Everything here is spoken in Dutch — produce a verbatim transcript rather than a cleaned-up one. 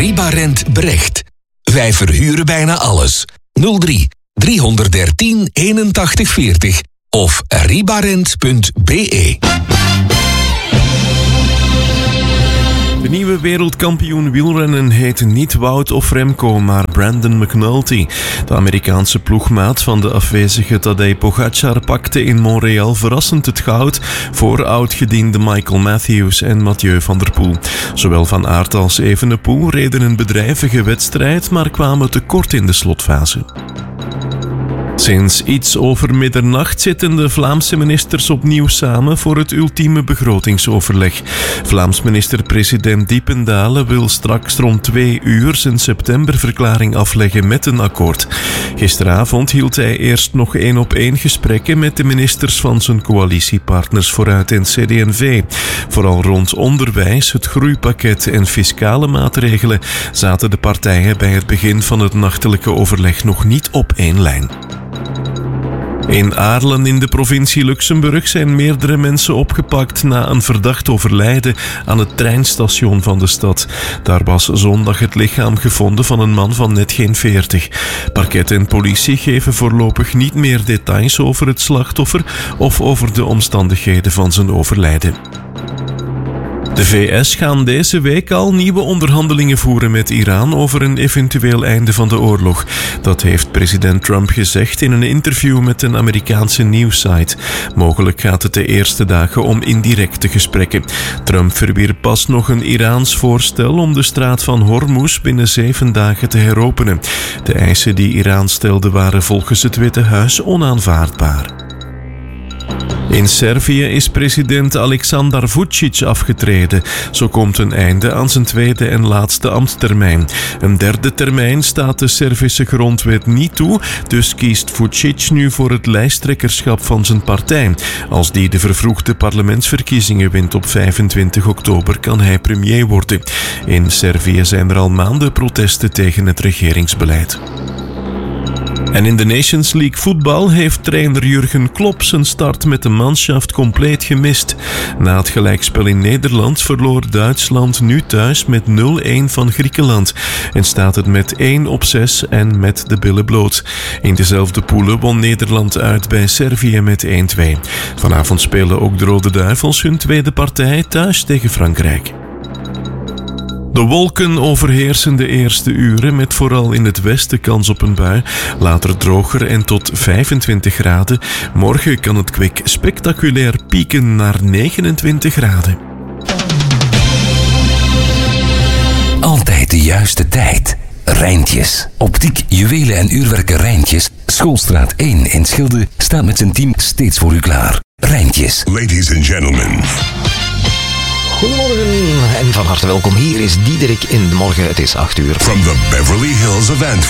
Ribarent Brecht. Wij verhuren bijna alles. nul drie driehonderddertien eenentachtig veertig of ribarent punt b e. De nieuwe wereldkampioen wielrennen heet niet Wout of Remco, maar Brandon McNulty. De Amerikaanse ploegmaat van de afwezige Tadej Pogacar pakte in Montreal verrassend het goud voor oudgediende Michael Matthews en Mathieu van der Poel. Zowel Van Aert als Evenepoel reden een bedrijvige wedstrijd, maar kwamen tekort in de slotfase. Sinds iets over middernacht zitten de Vlaamse ministers opnieuw samen voor het ultieme begrotingsoverleg. Vlaams minister-president Diependalen wil straks rond twee uur zijn septemberverklaring afleggen met een akkoord. Gisteravond hield hij eerst nog één op één gesprekken met de ministers van zijn coalitiepartners Vooruit en C D en V. Vooral rond onderwijs, het groeipakket en fiscale maatregelen zaten de partijen bij het begin van het nachtelijke overleg nog niet op één lijn. In Aarlen in de provincie Luxemburg zijn meerdere mensen opgepakt na een verdacht overlijden aan het treinstation van de stad. Daar was zondag het lichaam gevonden van een man van net geen veertig. Parket en politie geven voorlopig niet meer details over het slachtoffer of over de omstandigheden van zijn overlijden. De V S gaan deze week al nieuwe onderhandelingen voeren met Iran over een eventueel einde van de oorlog. Dat heeft president Trump gezegd in een interview met een Amerikaanse nieuwssite. Mogelijk gaat het de eerste dagen om indirecte gesprekken. Trump verwierp pas nog een Iraans voorstel om de straat van Hormuz binnen zeven dagen te heropenen. De eisen die Iran stelde waren volgens het Witte Huis onaanvaardbaar. In Servië is president Aleksandar Vučić afgetreden. Zo komt een einde aan zijn tweede en laatste ambtstermijn. Een derde termijn staat de Servische grondwet niet toe, dus kiest Vučić nu voor het lijsttrekkerschap van zijn partij. Als die de vervroegde parlementsverkiezingen wint op vijfentwintig oktober, kan hij premier worden. In Servië zijn er al maanden protesten tegen het regeringsbeleid. En in de Nations League voetbal heeft trainer Jurgen Klopp zijn start met de manschaft compleet gemist. Na het gelijkspel in Nederland verloor Duitsland nu thuis met nul-een van Griekenland. En staat het met één op zes en met de billen bloot. In dezelfde poelen won Nederland uit bij Servië met één-twee. Vanavond spelen ook de Rode Duivels hun tweede partij thuis tegen Frankrijk. De wolken overheersen de eerste uren met vooral in het westen kans op een bui. Later droger en tot vijfentwintig graden. Morgen kan het kwik spectaculair pieken naar negenentwintig graden. Altijd de juiste tijd. Rijntjes. Optiek, juwelen en uurwerken Rijntjes. Schoolstraat één in Schilde staat met zijn team steeds voor u klaar. Rijntjes. Ladies and gentlemen. Goedemorgen en van harte welkom. Hier is Diederik in de morgen. Het is acht uur. From the Beverly Hills of Antwerp.